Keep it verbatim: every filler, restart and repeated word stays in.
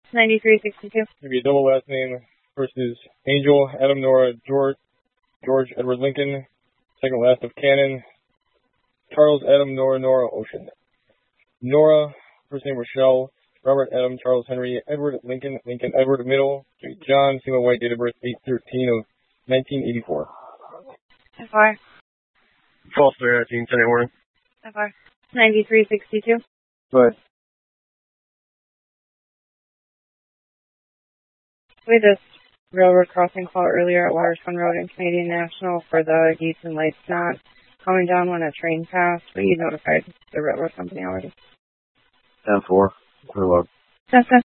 ninety-three sixty-two. Maybe a double last name. First is Angel, Adam, Nora, George, George, Edward Lincoln. Second last of Cannon. Charles, Adam, Nora, Nora, Ocean. Nora, first name Rochelle. Robert, Adam, Charles, Henry, Edward, Lincoln, Lincoln, Edward, Middle. John, female, white, date of birth eight thirteen of nineteen eighty-four. F R. False three nineteen, ten warning. F R. ninety-three sixty-two. Go ahead. We had this railroad crossing call earlier at Watertown Road and Canadian National for the Houston lights not coming down when a train passed. We notified the railroad company already. ten four. Good luck. That's